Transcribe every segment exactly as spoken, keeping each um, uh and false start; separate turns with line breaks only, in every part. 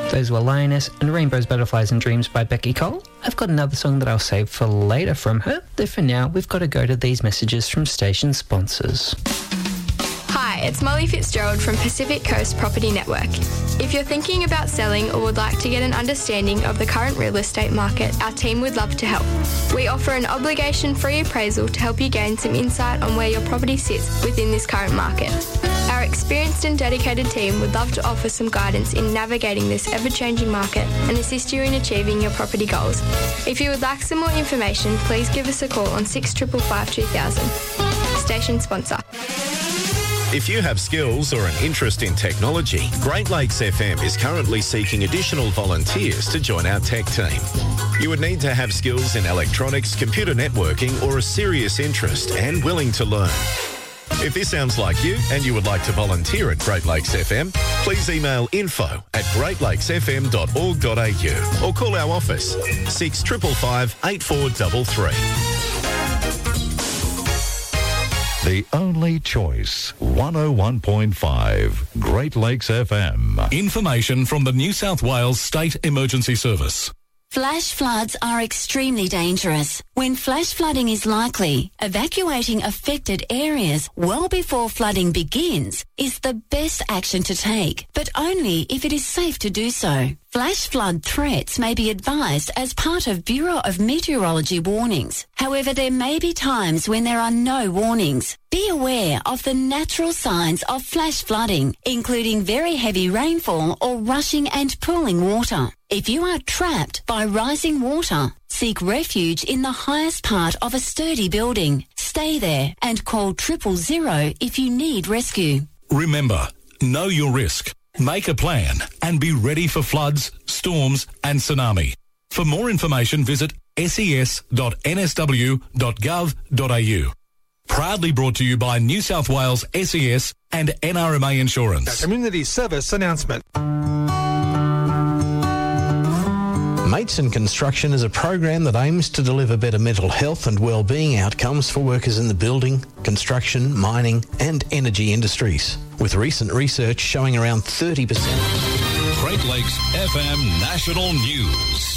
Those were Lioness and Rainbows, Butterflies and Dreams by Becky Cole. I've got another song that I'll save for later from her, though for now we've got to go to these messages from station sponsors.
Hi, it's Molly Fitzgerald from Pacific Coast Property Network. If you're thinking about selling or would like to get an understanding of the current real estate market, our team would love to help. We offer an obligation-free appraisal to help you gain some insight on where your property sits within this current market. Our experienced and dedicated team would love to offer some guidance in navigating this ever-changing market and assist you in achieving your property goals. If you would like some more information, please give us a call on six five five two thousand. Station sponsor.
If you have skills or an interest in technology, Great Lakes F M is currently seeking additional volunteers to join our tech team. You would need to have skills in electronics, computer networking, or a serious interest and willing to learn. If this sounds like you and you would like to volunteer at Great Lakes F M, please email info at great lakes f m dot org dot a u or call our office six five five five eight four three three.
The only choice, one oh one point five, Great Lakes F M.
Information from the New South Wales State Emergency Service.
Flash floods are extremely dangerous. When flash flooding is likely, evacuating affected areas well before flooding begins is the best action to take, but only if it is safe to do so. Flash flood threats may be advised as part of Bureau of Meteorology warnings. However, there may be times when there are no warnings. Be aware of the natural signs of flash flooding, including very heavy rainfall or rushing and pooling water. If you are trapped by rising water, seek refuge in the highest part of a sturdy building. Stay there and call triple zero if you need rescue.
Remember, know your risk, make a plan and be ready for floods, storms and tsunami. For more information, visit s e s dot n s w dot gov dot a u. Proudly brought to you by New South Wales S E S and N R M A Insurance.
Community service announcement.
Mates in Construction is a program that aims to deliver better mental health and well-being outcomes for workers in the building, construction, mining and energy industries, with recent research showing around thirty percent.
Great Lakes F M National News.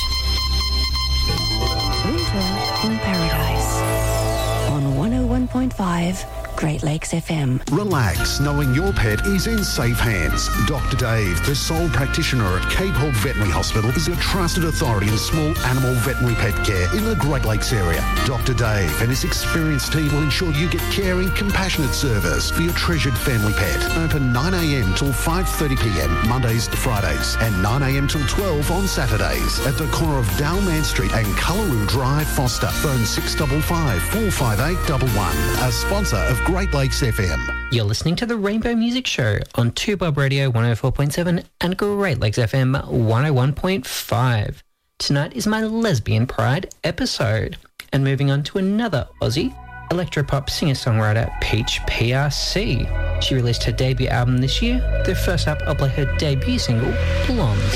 Winter in Paradise on one oh one point five Great Lakes F M.
Relax knowing your pet is in safe hands. Doctor Dave, the sole practitioner at Cape Hog Veterinary Hospital, is your trusted authority in small animal veterinary pet care in the Great Lakes area. Doctor Dave and his experienced team will ensure you get caring, compassionate service for your treasured family pet. Open nine a m till five thirty p m Mondays to Fridays and nine a m till twelve on Saturdays at the corner of Dalman Street and Cullaroo Drive, Foster. Phone six five five, four five eight one one. A sponsor of Great Lakes F M.
You're listening to the Rainbow Music Show on two Bob Radio one oh four point seven and Great Lakes F M one oh one point five. Tonight is my Lesbian Pride episode. And moving on to another Aussie, electropop singer-songwriter Peach P R C. She released her debut album this year. The first up, I'll play her debut single, Blondes.